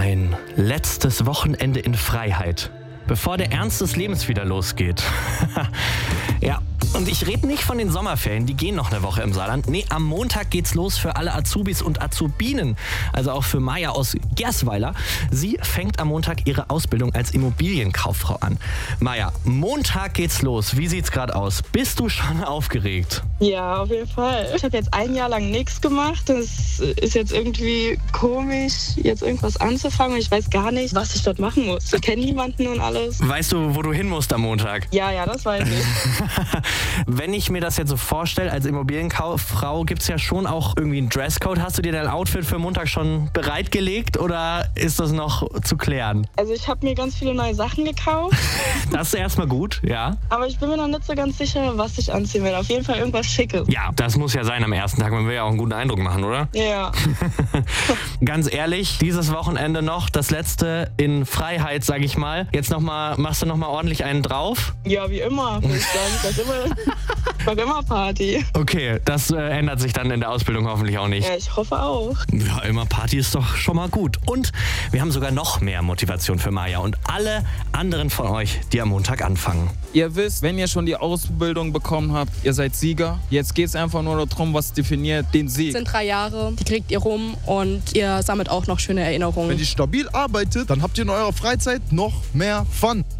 Ein letztes Wochenende in Freiheit, bevor der Ernst des Lebens wieder losgeht. Ja, und ich rede nicht von den Sommerferien, die gehen noch eine Woche im Saarland. Nee, am Montag geht's los für alle Azubis und Azubinen, also auch für Maja aus Gersweiler. Sie fängt am Montag ihre Ausbildung als Immobilienkauffrau an. Maja, Montag geht's los. Wie sieht's gerade aus? Bist du schon aufgeregt? Ja, auf jeden Fall. Ich habe jetzt 1 Jahr lang nichts gemacht. Das ist jetzt irgendwie komisch, jetzt irgendwas anzufangen. Ich weiß gar nicht, was ich dort machen muss. Ich kenne niemanden und alles. Weißt du, wo du hin musst am Montag? Ja, das weiß ich. Wenn ich mir das jetzt so vorstelle, als Immobilienkauffrau gibt es ja schon auch irgendwie einen Dresscode. Hast du dir dein Outfit für Montag schon bereitgelegt oder ist das noch zu klären? Also ich habe mir ganz viele neue Sachen gekauft. Das ist erstmal gut, ja. Aber ich bin mir noch nicht so ganz sicher, was ich anziehen will. Auf jeden Fall irgendwas Schickes. Ja, das muss ja sein am ersten Tag. Man will ja auch einen guten Eindruck machen, oder? Ja. Ganz ehrlich, dieses Wochenende noch, das letzte in Freiheit, sag ich mal. Jetzt machst du noch mal ordentlich einen drauf? Ja, wie immer, würde ich sagen. Ich mache immer Party. Okay, das ändert sich dann in der Ausbildung hoffentlich auch nicht. Ja, ich hoffe auch. Ja, immer Party ist doch schon mal gut. Und wir haben sogar noch mehr Motivation für Maja und alle anderen von euch, die am Montag anfangen. Ihr wisst, wenn ihr schon die Ausbildung bekommen habt, ihr seid Sieger. Jetzt geht es einfach nur darum, was definiert den Sieg. Das sind 3 Jahre, die kriegt ihr rum und ihr sammelt auch noch schöne Erinnerungen. Wenn ihr stabil arbeitet, dann habt ihr in eurer Freizeit noch mehr Fun.